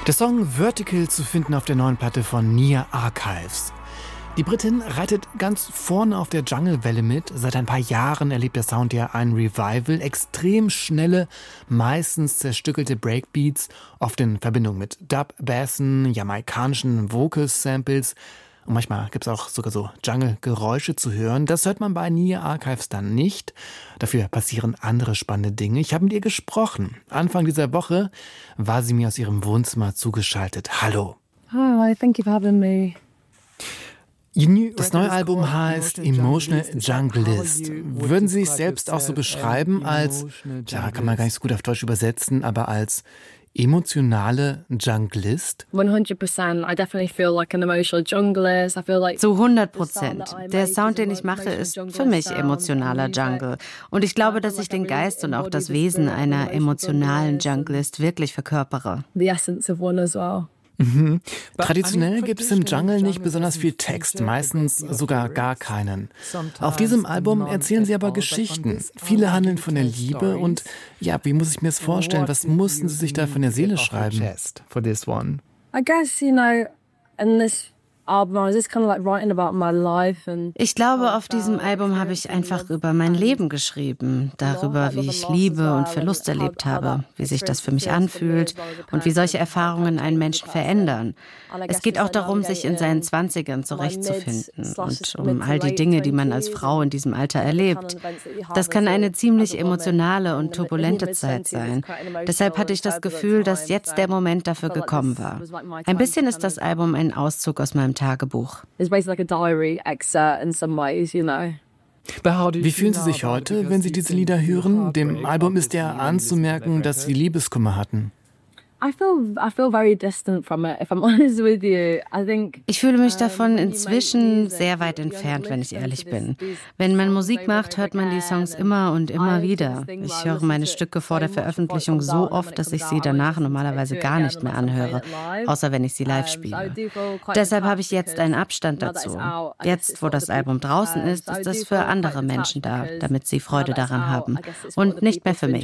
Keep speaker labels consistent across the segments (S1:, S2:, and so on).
S1: Der Song Vertical zu finden auf der neuen Platte von Nia Archives. Die Britin reitet ganz vorne auf der Jungle-Welle mit. Seit ein paar Jahren erlebt der Sound ja ein Revival. Extrem schnelle, meistens zerstückelte Breakbeats, oft in Verbindung mit Dub-Bassen, jamaikanischen Vocal-Samples. Und manchmal gibt es auch sogar so Jungle-Geräusche zu hören. Das hört man bei Nia Archives dann nicht. Dafür passieren andere spannende Dinge. Ich habe mit ihr gesprochen. Anfang dieser Woche war sie mir aus ihrem Wohnzimmer zugeschaltet. Hallo.
S2: Hi, thank you for having me.
S1: Das neue Album heißt Emotional Junglist. Würden Sie sich selbst auch so beschreiben als, ja, kann man gar nicht so gut auf Deutsch übersetzen, aber als emotionale Junglist?
S2: 100%. I definitely feel like an emotional junglist. I feel like
S3: zu 100%. Der Sound, den ich mache, ist für mich emotionaler Jungle. Und ich glaube, dass ich den Geist und auch das Wesen einer emotionalen Junglist wirklich verkörpere.
S2: The essence of one as well.
S1: Mhm. Traditionell gibt es im Jungle nicht besonders viel Text, meistens sogar gar keinen. Auf diesem Album erzählen sie aber Geschichten. Viele handeln von der Liebe und ja, wie muss ich mir das vorstellen? Was mussten sie sich da von der Seele schreiben?
S2: I guess, in this album I was just kind of like writing about my life and
S3: Ich glaube, auf diesem Album habe ich einfach über mein Leben geschrieben, darüber, wie ich Liebe und Verlust erlebt habe, wie sich das für mich anfühlt und wie solche Erfahrungen einen Menschen verändern. Es geht auch darum, sich in seinen 20ern zurechtzufinden und um all die Dinge, die man als Frau in diesem Alter erlebt. Das kann eine ziemlich emotionale und turbulente Zeit sein. Deshalb hatte ich das Gefühl, dass jetzt der Moment dafür gekommen war. Ein bisschen ist das Album ein Auszug aus meinem Tagebuch.
S2: it's basically like a diary excerpt in some ways,
S1: Wie fühlen Sie sich heute, wenn Sie diese Lieder hören? Dem Album ist ja anzumerken, dass Sie Liebeskummer hatten.
S2: I feel very distant from it, if I'm honest with you. I think
S3: Ich fühle mich davon inzwischen sehr weit entfernt, wenn ich ehrlich bin. Wenn man Musik macht, hört man die Songs immer und immer wieder. Ich höre meine Stücke vor der Veröffentlichung so oft, dass ich sie danach normalerweise gar nicht mehr anhöre, außer wenn ich sie live spiele. Deshalb habe ich jetzt einen Abstand dazu. Jetzt, wo das Album draußen ist es für andere Menschen da, damit sie Freude daran haben und nicht mehr für mich.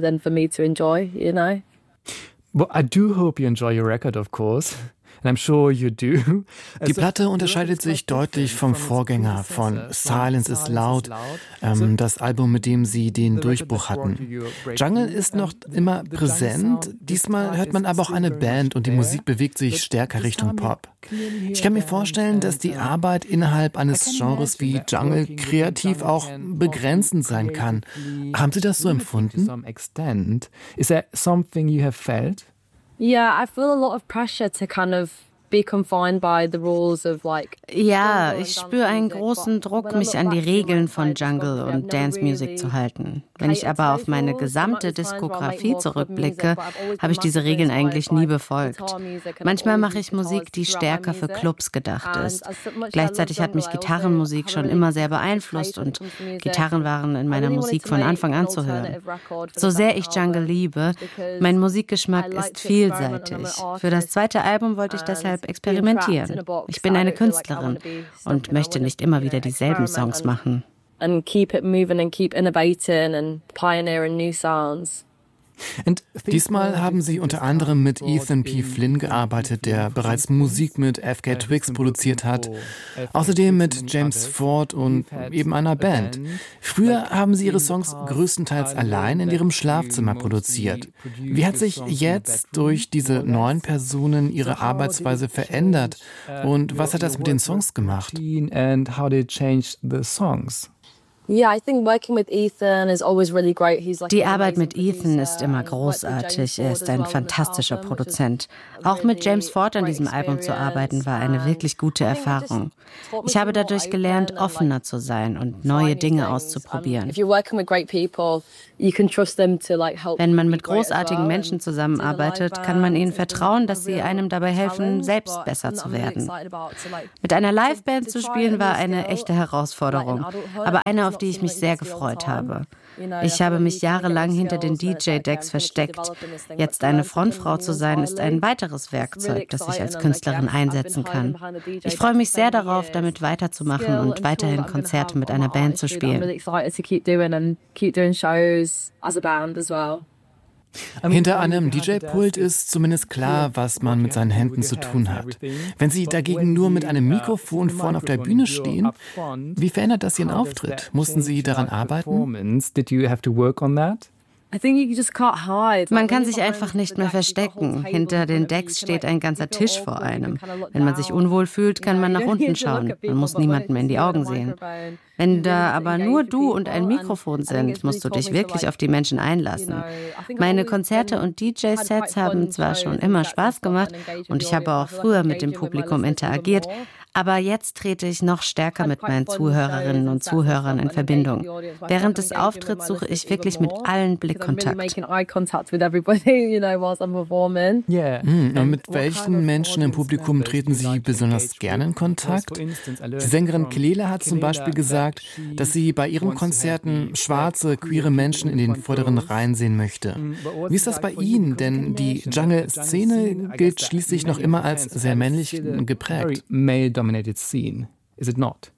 S4: Well, I do hope you enjoy your record, of course. And I'm sure you do.
S1: Die Platte unterscheidet sich deutlich vom Vorgänger, von Silence is Loud, das Album, mit dem sie den Durchbruch hatten. Jungle ist noch immer präsent, diesmal hört man aber auch eine Band und die Musik bewegt sich stärker Richtung Pop. Ich kann mir vorstellen, dass die Arbeit innerhalb eines Genres wie Jungle kreativ auch begrenzend sein kann. Haben Sie das so empfunden?
S4: Is there something you have felt?
S2: Yeah, I feel a lot of pressure to kind of be confined by the rules of
S3: Ja, ich spüre einen großen Druck, mich an die Regeln von Jungle und Dance Music zu halten. Wenn ich aber auf meine gesamte Diskografie zurückblicke, habe ich diese Regeln eigentlich nie befolgt. Manchmal mache ich Musik, die stärker für Clubs gedacht ist. Gleichzeitig hat mich Gitarrenmusik schon immer sehr beeinflusst und Gitarren waren in meiner Musik von Anfang an zu hören. So sehr ich Jungle liebe, mein Musikgeschmack ist vielseitig. Für das zweite Album wollte ich deshalb experimentieren. Ich bin eine Künstlerin und möchte nicht immer wieder dieselben Songs machen.
S2: And keep it moving and keep innovating and pioneering new sounds.
S1: Diesmal haben sie unter anderem mit Ethan P. Flynn gearbeitet, der bereits Musik mit FK Twigs produziert hat. Außerdem mit James Ford und eben einer Band. Früher haben sie ihre Songs größtenteils allein in ihrem Schlafzimmer produziert. Wie hat sich jetzt durch diese neuen Personen ihre Arbeitsweise verändert? Und was hat das mit den Songs gemacht?
S4: And how did it change the songs?
S2: Yeah, I think working with Ethan is always really great.
S3: Die Arbeit mit Ethan ist immer großartig. Er ist ein fantastischer Produzent. Auch mit James Ford an diesem Album zu arbeiten, war eine wirklich gute Erfahrung. Ich habe dadurch gelernt, offener zu sein und neue Dinge auszuprobieren. Wenn man mit großartigen Menschen zusammenarbeitet, kann man ihnen vertrauen, dass sie einem dabei helfen, selbst besser zu werden. Mit einer Liveband zu spielen war eine echte Herausforderung, aber eine, auf die ich mich sehr gefreut habe. Ich habe mich jahrelang hinter den DJ-Decks versteckt. Jetzt eine Frontfrau zu sein, ist ein weiteres Werkzeug, das ich als Künstlerin einsetzen kann. Ich freue mich sehr darauf, damit weiterzumachen und weiterhin Konzerte mit einer Band zu spielen.
S1: Hinter einem DJ-Pult ist zumindest klar, was man mit seinen Händen zu tun hat. Wenn Sie dagegen nur mit einem Mikrofon vorne auf der Bühne stehen, wie verändert das Ihren Auftritt? Mussten Sie daran arbeiten?
S3: Man kann sich einfach nicht mehr verstecken. Hinter den Decks steht ein ganzer Tisch vor einem. Wenn man sich unwohl fühlt, kann man nach unten schauen. Man muss niemandem in die Augen sehen. Wenn da aber nur du und ein Mikrofon sind, musst du dich wirklich auf die Menschen einlassen. Meine Konzerte und DJ-Sets haben zwar schon immer Spaß gemacht und ich habe auch früher mit dem Publikum interagiert, aber jetzt trete ich noch stärker mit meinen Zuhörerinnen und Zuhörern in Verbindung. Während des Auftritts suche ich wirklich mit allen Blickkontakt.
S1: Und mit welchen Menschen im Publikum treten Sie besonders gerne in Kontakt? Die Sängerin Kelela hat zum Beispiel gesagt, dass sie bei ihren Konzerten schwarze, queere Menschen in den vorderen Reihen sehen möchte. Wie ist das bei Ihnen? Denn die Jungle-Szene gilt schließlich noch immer als sehr männlich geprägt.
S4: Scene, is it not?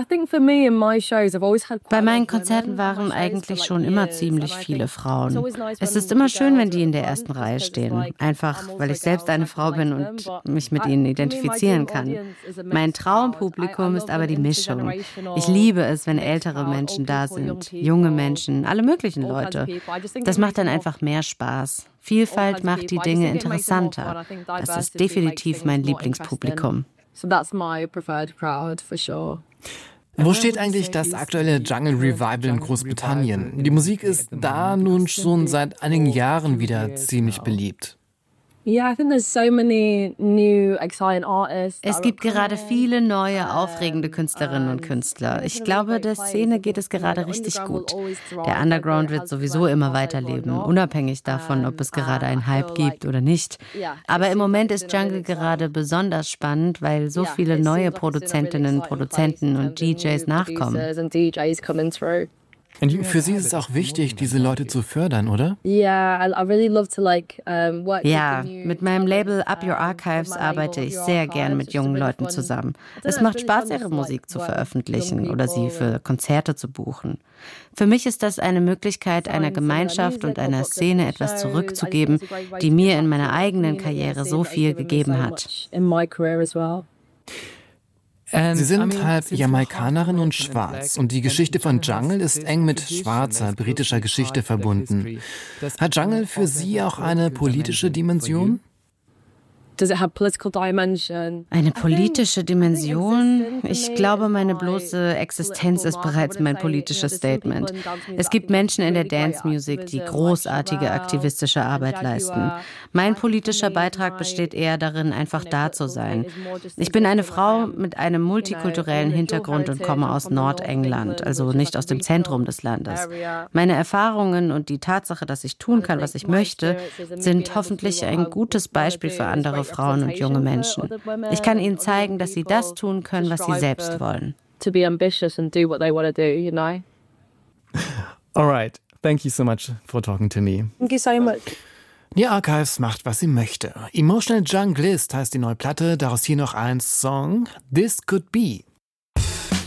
S3: Bei meinen Konzerten waren eigentlich schon immer ziemlich viele Frauen. Es ist immer schön, wenn die in der ersten Reihe stehen. Einfach, weil ich selbst eine Frau bin und mich mit ihnen identifizieren kann. Mein Traumpublikum ist aber die Mischung. Ich liebe es, wenn ältere Menschen da sind, junge Menschen, alle möglichen Leute. Das macht dann einfach mehr Spaß. Vielfalt macht die Dinge interessanter. Das ist definitiv mein Lieblingspublikum.
S2: So that's my preferred crowd, for sure.
S1: Wo steht eigentlich das aktuelle Jungle Revival in Großbritannien? Die Musik ist da nun schon seit einigen Jahren wieder ziemlich beliebt.
S3: Es gibt gerade viele neue, aufregende Künstlerinnen und Künstler. Ich glaube, der Szene geht es gerade richtig gut. Der Underground wird sowieso immer weiterleben, unabhängig davon, ob es gerade einen Hype gibt oder nicht. Aber im Moment ist Jungle gerade besonders spannend, weil so viele neue Produzentinnen, Produzenten und DJs nachkommen.
S1: Für Sie ist es auch wichtig, diese Leute zu fördern, oder?
S3: Ja, mit meinem Label Up Your Archives arbeite ich sehr gern mit jungen Leuten zusammen. Es macht Spaß, ihre Musik zu veröffentlichen oder sie für Konzerte zu buchen. Für mich ist das eine Möglichkeit, einer Gemeinschaft und einer Szene etwas zurückzugeben, die mir in meiner eigenen Karriere so viel gegeben hat.
S1: Sie sind halb Jamaikanerin und schwarz und die Geschichte von Jungle ist eng mit schwarzer britischer Geschichte verbunden. Hat Jungle für Sie auch eine politische Dimension?
S3: Eine politische Dimension? Ich glaube, meine bloße Existenz ist bereits mein politisches Statement. Es gibt Menschen in der Dance Music, die großartige aktivistische Arbeit leisten. Mein politischer Beitrag besteht eher darin, einfach da zu sein. Ich bin eine Frau mit einem multikulturellen Hintergrund und komme aus Nordengland, also nicht aus dem Zentrum des Landes. Meine Erfahrungen und die Tatsache, dass ich tun kann, was ich möchte, sind hoffentlich ein gutes Beispiel für andere Frauen und junge Menschen. Ich kann ihnen zeigen, dass sie das tun können, was sie selbst wollen.
S4: All right. Thank you so much for talking to me.
S2: Thank you so much.
S1: Nia Archives macht, was sie möchte. Emotional Junglist heißt die neue Platte, daraus hier noch ein Song, This Could Be.